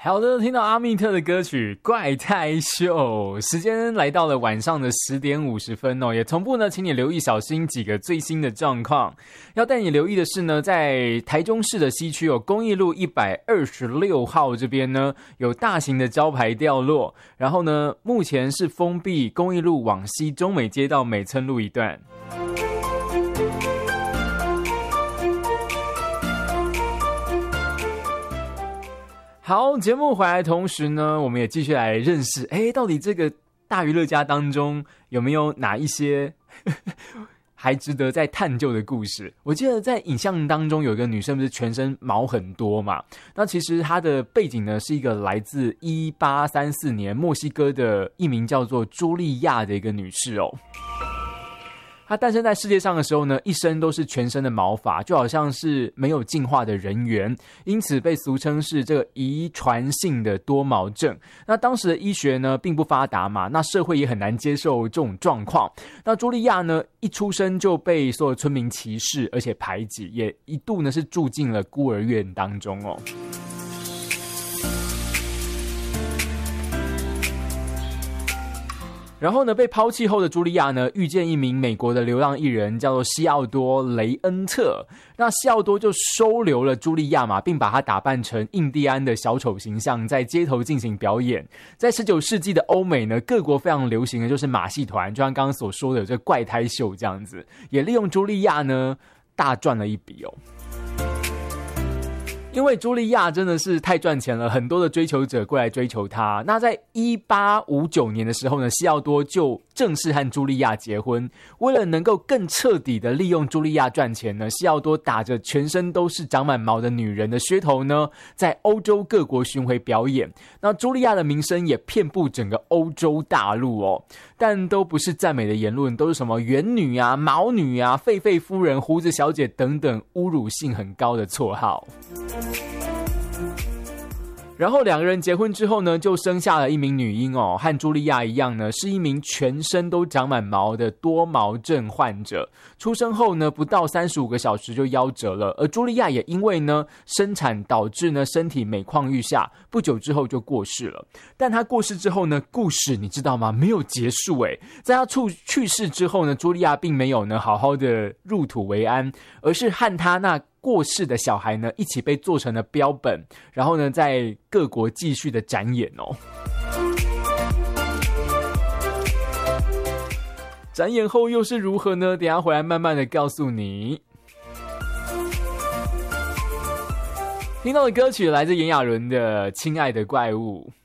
好的，听到阿密特的歌曲《怪胎秀》，时间来到了晚上的10点50分哦，也同步呢，请你留意小心几个最新的状况。要带你留意的是呢，在台中市的西区公益路126号这边呢，有大型的招牌掉落，然后呢，目前是封闭公益路往西中美街道美村路一段。好，节目回来的同时呢，我们也继续来认识，到底这个大娱乐家当中有没有哪一些还值得再探究的故事？我记得在影像当中有一个女生不是全身毛很多嘛？那其实她的背景呢是一个来自1834年墨西哥的一名叫做茱莉亚的一个女士哦。她诞生在世界上的时候呢，一身都是全身的毛发，就好像是没有进化的人猿，因此被俗称是这个遗传性的多毛症。那当时的医学呢并不发达嘛，那社会也很难接受这种状况。那茱莉亚呢一出生就被所有村民歧视，而且排挤，也一度呢是住进了孤儿院当中哦。然后呢，被抛弃后的茱莉亚呢，遇见一名美国的流浪艺人，叫做西奥多·雷恩特。那西奥多就收留了茱莉亚嘛，并把她打扮成印第安的小丑形象，在街头进行表演。在19世纪的欧美呢，各国非常流行的就是马戏团，就像刚刚所说的这怪胎秀这样子，也利用茱莉亚呢大赚了一笔哦。因为茱莉亚真的是太赚钱了，很多的追求者过来追求她。那在1859年的时候呢，西奥多就正式和茱莉亚结婚。为了能够更彻底的利用茱莉亚赚钱呢，西奥多打着全身都是长满毛的女人的噱头呢，在欧洲各国巡回表演。那茱莉亚的名声也遍布整个欧洲大陆哦，但都不是赞美的言论，都是什么元女啊、毛女啊、狒狒夫人、胡子小姐等等侮辱性很高的绰号。然后两个人结婚之后呢，就生下了一名女婴哦，和茱莉亚一样呢，是一名全身都长满毛的多毛症患者。出生后呢，不到35个小时就夭折了，而茱莉亚也因为呢生产导致呢身体每况愈下，不久之后就过世了。但她过世之后呢，故事你知道吗？没有结束诶，在她去世之后呢，茱莉亚并没有呢好好的入土为安，而是和她那过世的小孩呢一起被做成了标本，然后呢在各国继续的展演哦。展演后又是如何呢？等一下回来慢慢的告诉你。听到的歌曲来自炎亚纶的《亲爱的怪物》。